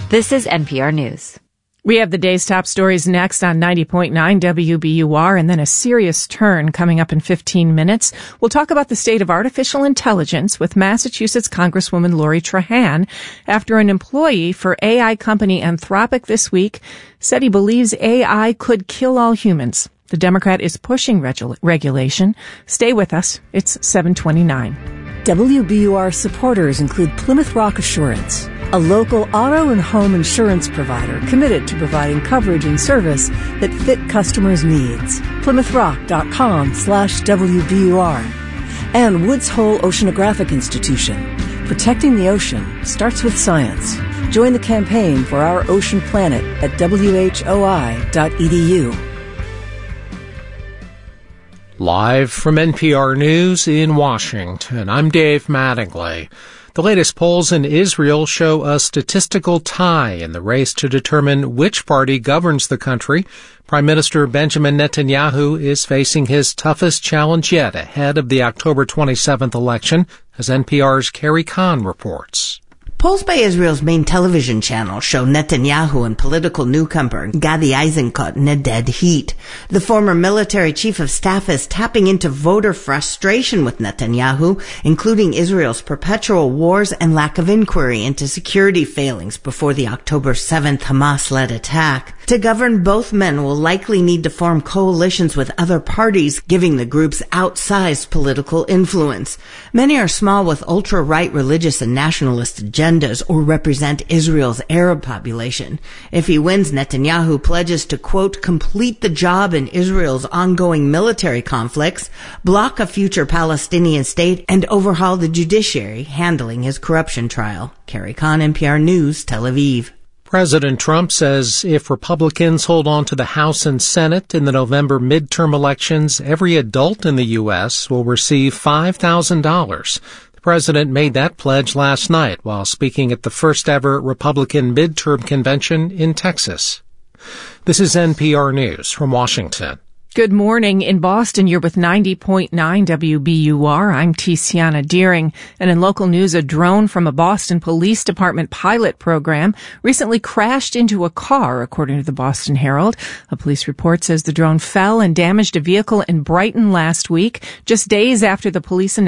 This is NPR News. We have the day's top stories next on 90.9 WBUR, and then a serious turn coming up in 15 minutes. We'll talk about the state of artificial intelligence with Massachusetts Congresswoman Lori Trahan after an employee for AI company Anthropic this week said he believes AI could kill all humans. The Democrat is pushing regulation. Stay with us. It's 7:29. WBUR supporters include Plymouth Rock Assurance, a local auto and home insurance provider committed to providing coverage and service that fit customers' needs. PlymouthRock.com/WBUR. And Woods Hole Oceanographic Institution. Protecting the ocean starts with science. Join the campaign for our ocean planet at WHOI.edu. Live from NPR News in Washington, I'm Dave Mattingly. The latest polls in Israel show a statistical tie in the race to determine which party governs the country. Prime Minister Benjamin Netanyahu is facing his toughest challenge yet ahead of the October 27th election, as NPR's Carrie Kahn reports. Polls by Israel's main television channel show Netanyahu and political newcomer Gadi Eisenkot in a dead heat. The former military chief of staff is tapping into voter frustration with Netanyahu, including Israel's perpetual wars and lack of inquiry into security failings before the October 7th Hamas-led attack. To govern, both men will likely need to form coalitions with other parties, giving the groups outsized political influence. Many are small with ultra-right religious and nationalist agendas or represent Israel's Arab population. If he wins, Netanyahu pledges to, quote, complete the job in Israel's ongoing military conflicts, block a future Palestinian state, and overhaul the judiciary, handling his corruption trial. Carrie Kahn, NPR News, Tel Aviv. President Trump says if Republicans hold on to the House and Senate in the November midterm elections, every adult in the U.S. will receive $5,000. The president made that pledge last night while speaking at the first-ever Republican midterm convention in Texas. This is NPR News from Washington. Good morning. In Boston, you're with 90.9 WBUR. I'm Tiziana Deering. And in local news, a drone from a Boston Police Department pilot program recently crashed into a car, according to the Boston Herald. A police report says the drone fell and damaged a vehicle in Brighton last week, just days after the police announced